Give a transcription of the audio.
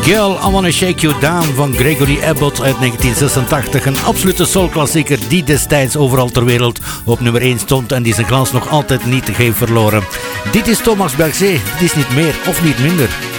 Girl, I Wanna Shake You Down van Gregory Abbott uit 1986. Een absolute soulklassieker die destijds overal ter wereld op nummer 1 stond en die zijn glans nog altijd niet heeft verloren. Dit is Thomas Bergzee, dit is niet meer of niet minder.